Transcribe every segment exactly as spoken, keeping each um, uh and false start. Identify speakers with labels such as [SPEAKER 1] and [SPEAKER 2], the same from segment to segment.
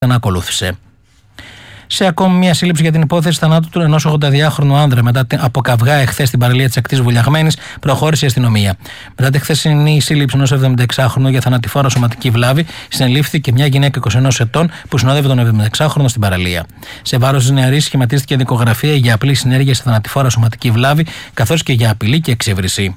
[SPEAKER 1] δεν ακολούθησε. Σε ακόμη μια σύλληψη για την υπόθεση θανάτου του ενός ογδονταδυάχρονου άνδρα μετά από καυγά εχθές στην παραλία της ακτής Βουλιαγμένης, προχώρησε η αστυνομία. Μετά τη χθεσινή σύλληψη ενός εβδομηνταεξάχρονου για θανατηφόρα σωματική βλάβη, συνελήφθηκε μια γυναίκα είκοσι ενός ετών που συνόδευε τον εβδομηνταεξάχρονο στην παραλία. Σε βάρος της νεαρής σχηματίστηκε δικογραφία για απλή συνέργεια σε θανατηφόρα σωματική βλάβη, καθώς και για απειλή και εξύβριση.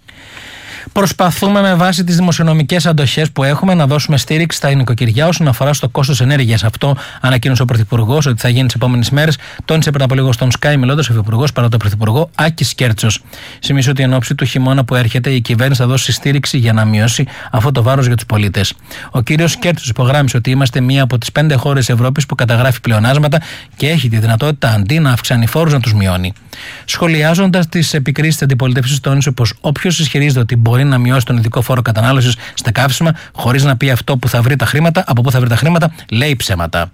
[SPEAKER 1] Προσπαθούμε με βάση τις δημοσιονομικές αντοχές που έχουμε να δώσουμε στήριξη στα νοικοκυριά όσον αφορά στο κόστος ενέργειας. Αυτό ανακοίνωσε ο Πρωθυπουργός ότι θα γίνει τις επόμενες μέρες. Τόνισε πριν από λίγο στον Sky μιλώντας ο Υφυπουργός παρά τον Πρωθυπουργό Άκης Κέρτσος. Σημείωσε ότι εν ώψη του χειμώνα που έρχεται η κυβέρνηση θα δώσει στήριξη για να μειώσει αυτό το βάρος για τους πολίτες. Ο κύριος Κέρτσος υπογράμμισε ότι είμαστε μία από τις πέντε χώρες Ευρώπης που καταγράφει πλεονάσματα και έχει τη δυνατότητα αντί να αυξάνει φόρους να τους μειώνει. Σχολιάζοντας τις επικρίσεις της αντιπολίτευσης, τόνισε πως όποιος ισχυρίζεται ότι μπορεί να μειώσει τον ειδικό φόρο κατανάλωσης στα καύσιμα, χωρίς να πει αυτό που θα βρει τα χρήματα, από πού θα βρει τα χρήματα, λέει ψέματα.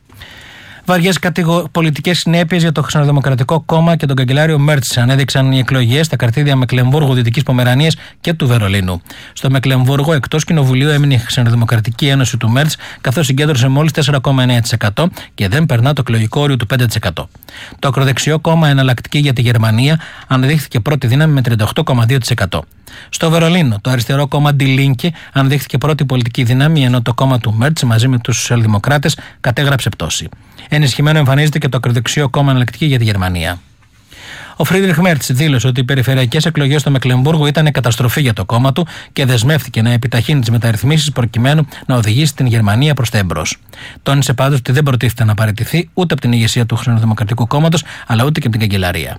[SPEAKER 1] Βαριές κατηγο... πολιτικές συνέπειες για το Χριστιανοδημοκρατικό Κόμμα και τον καγκελάριο Μέρτς ανέδειξαν οι εκλογές στα κρατήδια Μεκλεμβούργου, Δυτικής Πομερανίας και του Βερολίνου. Στο Μεκλεμβούργο, εκτός κοινοβουλίου, έμεινε η Χριστιανοδημοκρατική Ένωση του Μέρτς, καθώς συγκέντρωσε μόλις τέσσερα κόμμα εννέα τοις εκατό και δεν περνά το εκλογικό όριο του πέντε τοις εκατό. Το ακροδεξιό κόμμα Εναλλακτική για τη Γερμανία αναδείχθηκε πρώτη δύναμη με τριάντα οκτώ κόμμα δύο τοις εκατό. Στο Βερολίνο, το αριστερό κόμμα Die Linke αναδείχθηκε πρώτη πολιτική δύναμη, ενώ το κόμμα του Μέρτς μαζί με τους σοσιαλδημοκράτες κατέγραψε πτώση. Ενισχυμένο εμφανίζεται και το ακροδεξιό κόμμα Εναλλακτική για τη Γερμανία. Ο Φρίντριχ Μέρτς δήλωσε ότι οι περιφερειακές εκλογές στο Μεκλεμβούργο ήταν καταστροφή για το κόμμα του και δεσμεύτηκε να επιταχύνει τις μεταρρυθμίσεις προκειμένου να οδηγήσει την Γερμανία προς τα εμπρός. Τόνισε πάντως ότι δεν προτίθεται να παραιτηθεί ούτε από την ηγεσία του Χριστιανοδημοκρατικού Κόμματος αλλά ούτε και από την καγκελαρία.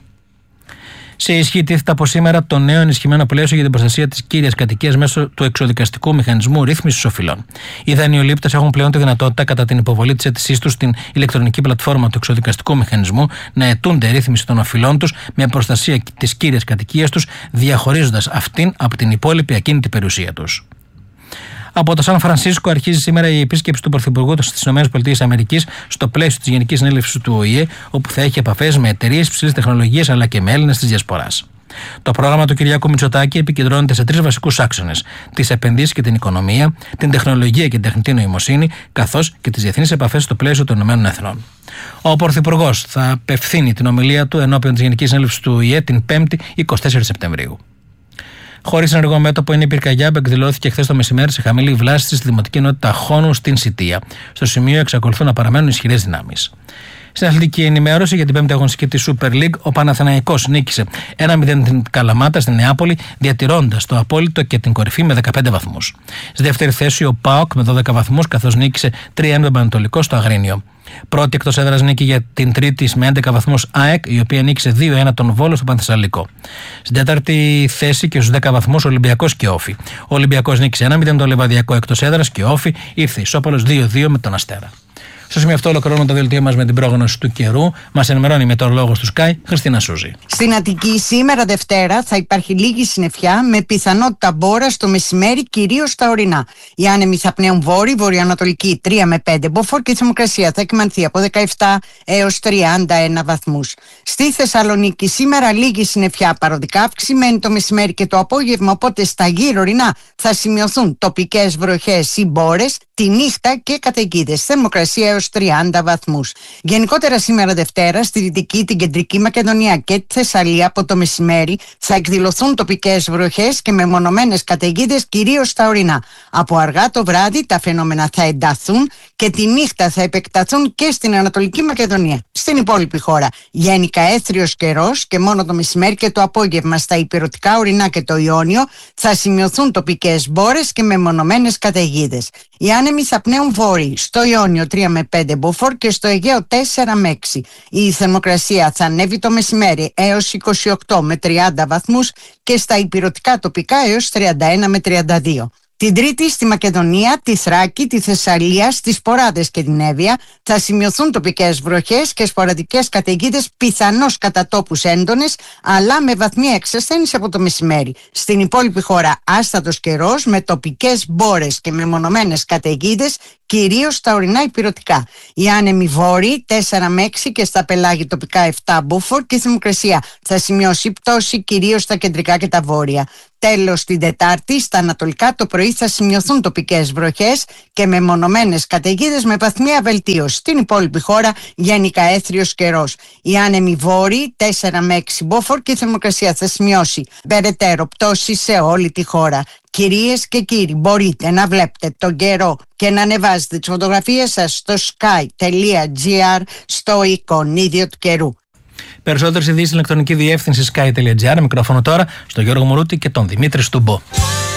[SPEAKER 1] Σε ισχύ τίθεται από σήμερα το νέο ενισχυμένο πλαίσιο για την προστασία της κύριας κατοικίας μέσω του εξοδικαστικού μηχανισμού ρύθμισης οφειλών. Οι δανειολήπτες έχουν πλέον τη δυνατότητα, κατά την υποβολή της αίτησής τους στην ηλεκτρονική πλατφόρμα του εξοδικαστικού μηχανισμού, να αιτούνται ρύθμιση των οφειλών τους με προστασία της κύριας κατοικίας τους, διαχωρίζοντας αυτήν από την υπόλοιπη ακίνητη περιουσία τους. Από το Σαν Φρανσίσκο αρχίζει σήμερα η επίσκεψη του Πρωθυπουργού στις ΗΠΑ στο πλαίσιο της Γενικής Συνέλευσης του Ο Η Ε, όπου θα έχει επαφές με εταιρείες υψηλής τεχνολογίας αλλά και με Έλληνες της Διασποράς. Το πρόγραμμα του Κυριάκου Μητσοτάκη επικεντρώνεται σε τρεις βασικούς άξονες: τις επενδύσεις και την οικονομία, την τεχνολογία και την τεχνητή νοημοσύνη, καθώς και τις διεθνείς επαφές στο πλαίσιο των ΗΠΑ. Ο Πρωθυπουργός θα απευθύνει την ομιλία του ενώπιον της Γενικής Συνέλευσης του Ο Η Ε την πέμπτη εικοστή τέταρτη Σεπτεμβρίου. Χωρίς ενεργό μέτωπο είναι η πυρκαγιά που εκδηλώθηκε χθες το μεσημέρι σε χαμηλή βλάστηση στη δημοτική ενότητα Χόνου στην Σιτία. Στο σημείο εξακολουθούν να παραμένουν ισχυρές δυνάμεις. Στην αθλητική ενημέρωση για την πέμπτη αγωνιστική της Super League, ο Παναθηναϊκός νίκησε ένα μηδέν την Καλαμάτα στη Νεάπολη, διατηρώντας το απόλυτο και την κορυφή με δεκαπέντε βαθμούς. Στη δεύτερη θέση ο ΠΑΟΚ με δώδεκα βαθμούς, καθώς νίκησε τρία ένα τον Πανατολικό στο Αγρίνιο. Πρώτη εκτός έδρας νίκη για την τρίτη με έντεκα βαθμούς ΑΕΚ, η οποία νίκησε δύο ένα τον Βόλο στο Πανθεσσαλικό. Στην τέταρτη θέση και στους δέκα βαθμούς ο Ολυμπιακός και Όφη. Ο Ολυμπιακός νίκησε ένα μηδέν τον Λεβαδιακό εκτός έδρας και ο Όφη ήρθε ισόπαλος δύο δύο με τον Αστέρα. Στο σημείο αυτό ολοκληρώνουμε το δελτίο μας με την πρόγνωση του καιρού. Μας ενημερώνει η μετεωρολόγος του Sky, Χριστίνα Σούζη.
[SPEAKER 2] Στην Αττική σήμερα Δευτέρα θα υπάρχει λίγη συννεφιά με πιθανότητα μπόρα στο μεσημέρι, κυρίως στα ορεινά. Οι άνεμοι θα πνέουν βόρειοι, βορειοανατολική τρία με πέντε μποφόρ και η θερμοκρασία θα εκμανθεί από δεκαεπτά έως τριάντα ένα βαθμούς. Στη Θεσσαλονίκη σήμερα λίγη συννεφιά, παροδικά αυξημένη το μεσημέρι και το απόγευμα, οπότε στα γύρω ορεινά θα σημειωθούν τοπικές βροχές ή μπόρες τη νύχτα και καταιγίδες. Θερμοκρασία έως τριάντα βαθμούς. Γενικότερα σήμερα Δευτέρα στη Δυτική, την Κεντρική Μακεδονία και τη Θεσσαλία από το μεσημέρι θα εκδηλωθούν τοπικές βροχές και μεμονωμένες καταιγίδες, κυρίως στα ορεινά. Από αργά το βράδυ τα φαινόμενα θα ενταθούν και τη νύχτα θα επεκταθούν και στην Ανατολική Μακεδονία. Στην υπόλοιπη χώρα γενικά έθριος καιρός και μόνο το μεσημέρι και το απόγευμα στα ηπειρωτικά ορεινά και το Ιόνιο θα σημειωθούν τοπικές μπόρες και μεμονωμένες καταιγίδες. Οι άνεμοι θα πνέουν βόρειοι, στο Ιόνιο τρία με πέντε μποφόρ και στο Αιγαίο τέσσερα με έξι. Η θερμοκρασία θα ανέβει το μεσημέρι έως είκοσι οκτώ με τριάντα βαθμούς και στα ηπειρωτικά τοπικά έως τριάντα ένα με τριάντα δύο. Την Τρίτη στη Μακεδονία, τη Θράκη, τη Θεσσαλία, στις Ποράδες και την Εύβοια θα σημειωθούν τοπικές βροχές και σποραδικές καταιγίδες, πιθανώς κατά τόπους έντονες, αλλά με βαθμία εξασθένηση από το μεσημέρι. Στην υπόλοιπη χώρα άστατος καιρός με τοπικές μπόρες και μεμονωμένες καταιγίδες, κυρίως στα ορεινά ηπειρωτικά. Οι άνεμοι βόρειοι τέσσερα με έξι και στα πελάγη τοπικά επτά μποφόρ και η θερμοκρασία θα σημειώσει πτώση κυρίως στα κεντρικά και τα βόρεια. Τέλος, την Τετάρτη, στα ανατολικά το πρωί θα σημειωθούν τοπικές βροχές και μεμονωμένες καταιγίδες με βαθμία βελτίωση. Στην υπόλοιπη χώρα γενικά έθριος καιρός. Οι άνεμοι βόρειοι τέσσερα με έξι μποφόρ και η θερμοκρασία θα σημειώσει περαιτέρω πτώση σε όλη τη χώρα. Κυρίες και κύριοι, μπορείτε να βλέπετε τον καιρό και να ανεβάζετε τις φωτογραφίες σας στο sky.gr, στο εικονίδιο του καιρού.
[SPEAKER 1] Περισσότερες ειδήσεις στην ηλεκτρονική διεύθυνση sky.gr. Μικρόφωνο τώρα στο Γιώργο Μουρούτη και τον Δημήτρη Στουμπό.